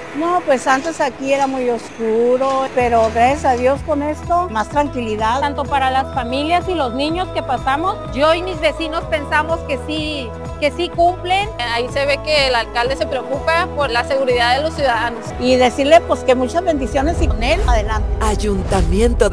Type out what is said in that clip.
No, pues antes aquí era muy oscuro, pero gracias a Dios con esto, más tranquilidad. Tanto para las familias y los niños que pasamos, yo y mis vecinos pensamos que sí cumplen. Ahí se ve que el alcalde se preocupa por la seguridad de los ciudadanos. Y decirle pues que muchas bendiciones y con él, adelante. Ayuntamiento